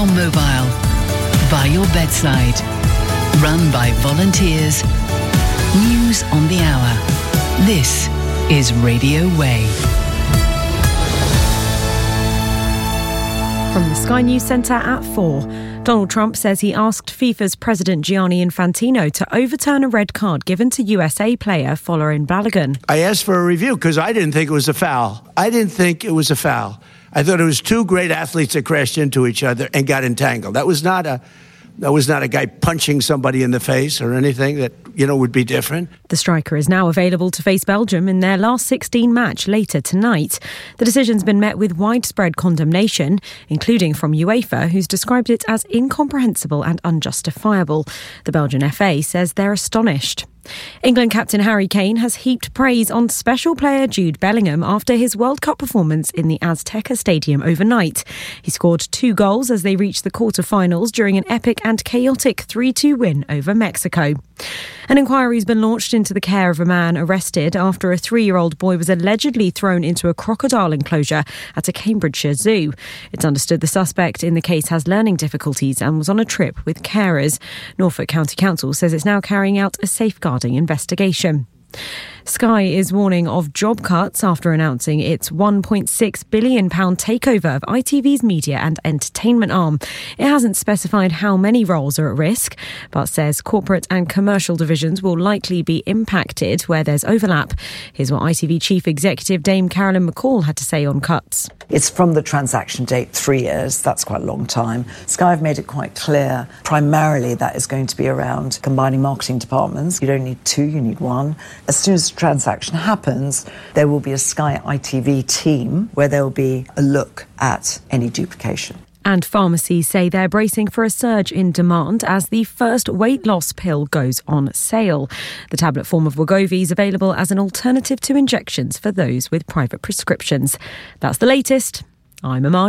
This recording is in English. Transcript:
your mobile, by your bedside, run by volunteers. News on the hour. This is Radio Way. From the Sky News Centre at 4. Donald Trump says he asked FIFA's president Gianni Infantino to overturn a red card given to USA player Folarin Balogun. I asked for a review because I didn't think it was a foul. I thought it was two great athletes that crashed into each other and got entangled. That was not a guy punching somebody in the face or anything that, would be different. The striker is now available to face Belgium in their last 16 match later tonight. The decision's been met with widespread condemnation, including from UEFA, who's described it as incomprehensible and unjustifiable. The Belgian FA says they're astonished. England captain Harry Kane has heaped praise on special player Jude Bellingham after his World Cup performance in the Azteca Stadium overnight. He scored 2 goals as they reached the quarter-finals during an epic and chaotic 3-2 win over Mexico. An inquiry's been launched into the care of a man arrested after a 3-year-old boy was allegedly thrown into a crocodile enclosure at a Cambridgeshire zoo. It's understood the suspect in the case has learning difficulties and was on a trip with carers. Norfolk County Council says it's now carrying out a safeguarding investigation. Sky is warning of job cuts after announcing its £1.6 billion takeover of ITV's media and entertainment arm. It hasn't specified how many roles are at risk, but says corporate and commercial divisions will likely be impacted where there's overlap. Here's what ITV Chief Executive Dame Carolyn McCall had to say on cuts. It's from the transaction date, 3 years. That's quite a long time. Sky have made it quite clear. Primarily, that is going to be around combining marketing departments. You don't need 2, you need 1. As soon as the transaction happens, there will be a Sky ITV team where there will be a look at any duplication. And pharmacies say they're bracing for a surge in demand as the first weight loss pill goes on sale. The tablet form of Wegovy is available as an alternative to injections for those with private prescriptions. That's the latest. I'm Amani.